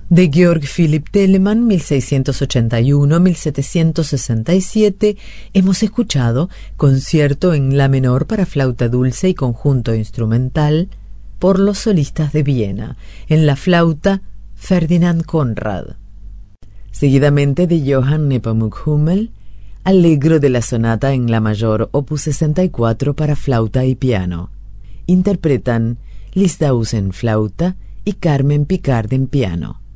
De Georg Philipp Telemann, 1681-1767, hemos escuchado Concierto en La menor para flauta dulce y conjunto instrumental por los solistas de Viena. En la flauta, Ferdinand Conrad. Seguidamente de Johann Nepomuk Hummel, Allegro de la sonata en La mayor, opus 64 para flauta y piano. Interpretan Listauss en flauta y Carmen Picard en piano.